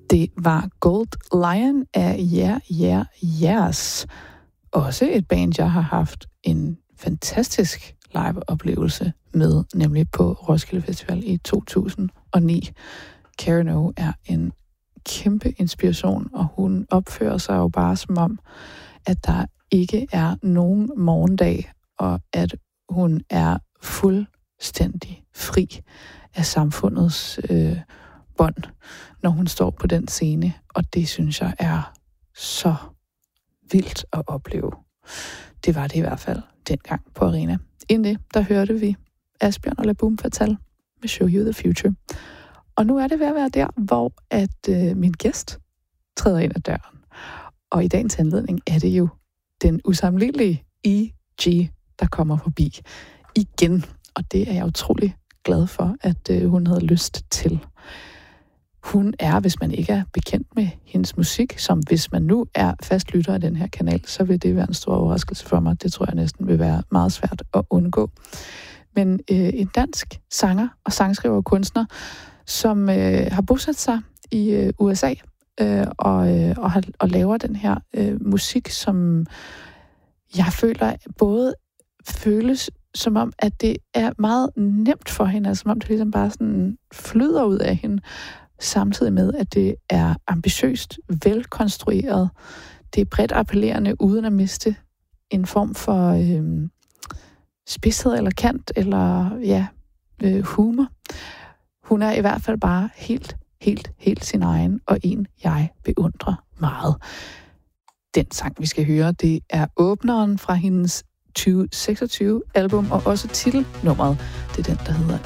Det var Gold Lion af Yeah, Yeah, Yes. Også et band, jeg har haft en fantastisk live-oplevelse med, nemlig på Roskilde Festival i 2009. Karen O er en kæmpe inspiration, og hun opfører sig jo bare som om, at der ikke er nogen morgendag, og at hun er fuldstændig fri af samfundets bånd, når hun står på den scene, og det synes jeg er så vildt at opleve. Det var det i hvert fald dengang på Arena. Inden det, der hørte vi Asbjørn og La Boom Fatale med Show You the Future. Og nu er det ved at være der, hvor at min gæst træder ind ad døren. Og i dagens anledning er det jo den usammenlignelige E.G., der kommer forbi igen. Og det er jeg utrolig glad for, at hun havde lyst til. Hun er, hvis man ikke er bekendt med hendes musik, som hvis man nu er fast lytter af den her kanal, så vil det være en stor overraskelse for mig. Det tror jeg næsten vil være meget svært at undgå. Men en dansk sanger og sangskriver og kunstner, som har bosat sig i USA og laver den her musik, som jeg føler både føles som om, at det er meget nemt for hende, altså som om det ligesom bare sådan flyder ud af hende, samtidig med, at det er ambitiøst, velkonstrueret, det er bredt appellerende, uden at miste en form for spidshed eller kant, eller humor. Hun er i hvert fald bare helt sin egen, og en, jeg beundrer meget. Den sang, vi skal høre, det er åbneren fra hendes 2026-album, og også titelnummeret. Det er den, der hedder